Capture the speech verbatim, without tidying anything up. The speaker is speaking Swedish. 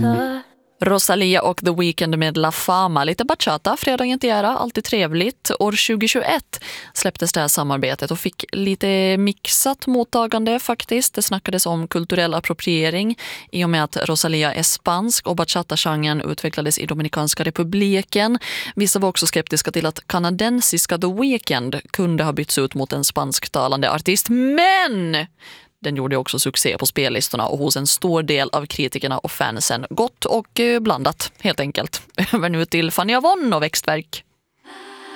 Rosalía och The Weeknd med La Fama, lite bachata, fredagen till ära, alltid trevligt. År tjugohundratjugoett släpptes det här samarbetet och fick lite mixat mottagande faktiskt. Det snackades om kulturell appropriering i och med att Rosalía är spansk och bachata-genren utvecklades i Dominikanska republiken. Vissa var också skeptiska till att kanadensiska The Weeknd kunde ha bytts ut mot en spansktalande artist, men den gjorde också succé på spellistorna och hos en stor del av kritikerna och fansen. Gott och blandat, helt enkelt. Över nu till Fanny Avon och Växtverk.